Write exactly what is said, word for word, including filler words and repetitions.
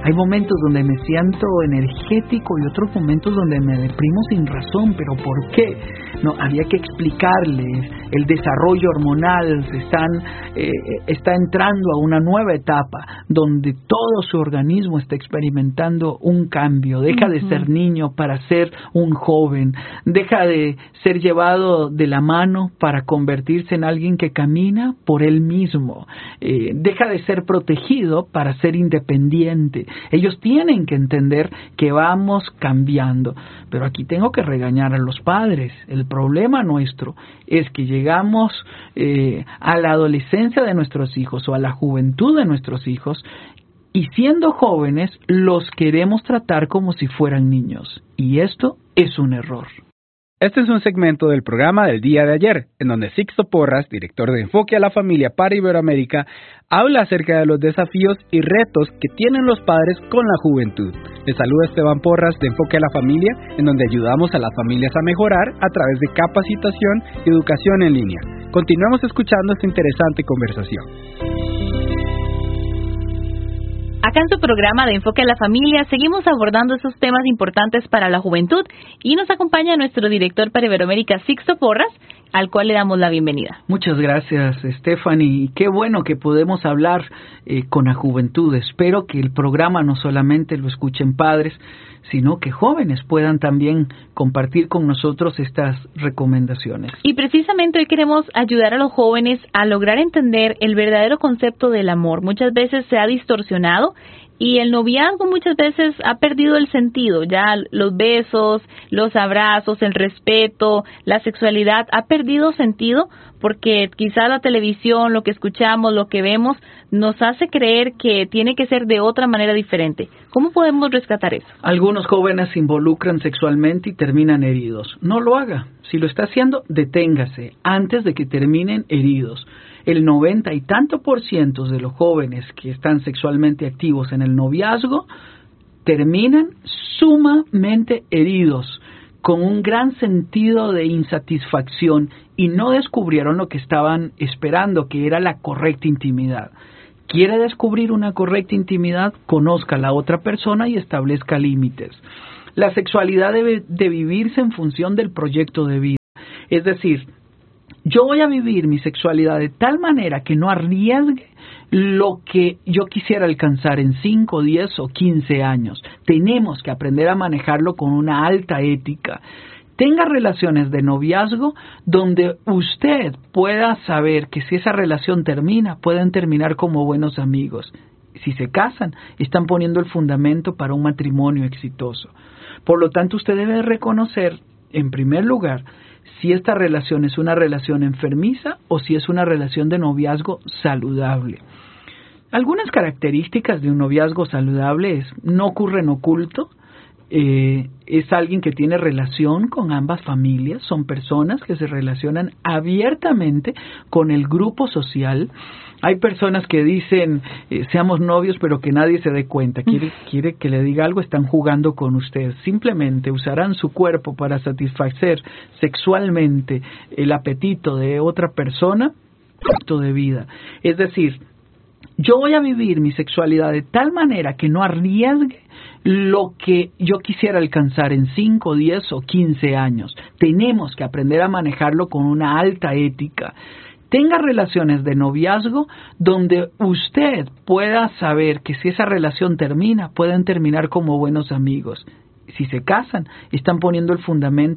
Hay momentos donde me siento energético y otros momentos donde me deprimo sin razón. ¿Pero por qué? No, había que explicarles. El desarrollo hormonal se están, eh, está entrando a una nueva etapa donde todo su organismo está experimentando un cambio. Deja uh-huh. de ser niño para ser un joven. Deja de ser llevado de la mano para convertirse en alguien que camina por él mismo. Eh, deja de ser protegido para ser independiente. Ellos tienen que entender que vamos cambiando. Pero aquí tengo que regañar a los padres. El problema nuestro es que llegamos eh, a la adolescencia de nuestros hijos o a la juventud de nuestros hijos y siendo jóvenes los queremos tratar como si fueran niños. Y esto es un error. Este es un segmento del programa del día de ayer, en donde Sixto Porras, director de Enfoque a la Familia para Iberoamérica, habla acerca de los desafíos y retos que tienen los padres con la juventud. Les saluda Esteban Porras de Enfoque a la Familia, en donde ayudamos a las familias a mejorar a través de capacitación y educación en línea. Continuamos escuchando esta interesante conversación. Acá en su programa de Enfoque a la Familia seguimos abordando esos temas importantes para la juventud y nos acompaña nuestro director para Iberoamérica, Sixto Porras, al cual le damos la bienvenida. Muchas gracias, Stephanie. Qué bueno que podemos hablar eh, con la juventud. Espero que el programa no solamente lo escuchen padres, sino que jóvenes puedan también compartir con nosotros estas recomendaciones. Y precisamente hoy queremos ayudar a los jóvenes a lograr entender el verdadero concepto del amor. Muchas veces se ha distorsionado y el noviazgo muchas veces ha perdido el sentido. Ya los besos, los abrazos, el respeto, la sexualidad ha perdido sentido porque quizá la televisión, lo que escuchamos, lo que vemos, nos hace creer que tiene que ser de otra manera diferente. ¿Cómo podemos rescatar eso? Algunos jóvenes se involucran sexualmente y terminan heridos. No lo haga. Si lo está haciendo, deténgase antes de que terminen heridos. El noventa y tanto por ciento de los jóvenes que están sexualmente activos en el noviazgo terminan sumamente heridos, con un gran sentido de insatisfacción y no descubrieron lo que estaban esperando, que era la correcta intimidad. ¿Quiere descubrir una correcta intimidad? Conozca a la otra persona y establezca límites. La sexualidad debe de vivirse en función del proyecto de vida. Es decir, yo voy a vivir mi sexualidad de tal manera que no arriesgue lo que yo quisiera alcanzar en cinco, diez o quince años. Tenemos que aprender a manejarlo con una alta ética. Tenga relaciones de noviazgo donde usted pueda saber que si esa relación termina, pueden terminar como buenos amigos. Si se casan, están poniendo el fundamento para un matrimonio exitoso. Por lo tanto, usted debe reconocer, en primer lugar, si esta relación es una relación enfermiza o si es una relación de noviazgo saludable. Algunas características de un noviazgo saludable es no ocurre en oculto, eh, es alguien que tiene relación con ambas familias, son personas que se relacionan abiertamente con el grupo social. Hay personas que dicen, eh, seamos novios, pero que nadie se dé cuenta. Quiere, quiere que le diga algo, están jugando con usted. Simplemente usarán su cuerpo para satisfacer sexualmente el apetito de otra persona, acto de vida. Es decir, yo voy a vivir mi sexualidad de tal manera que no arriesgue lo que yo quisiera alcanzar en cinco, diez o quince años. Tenemos que aprender a manejarlo con una alta ética. Tenga relaciones de noviazgo donde usted pueda saber que si esa relación termina, pueden terminar como buenos amigos. Si se casan, están poniendo el fundamento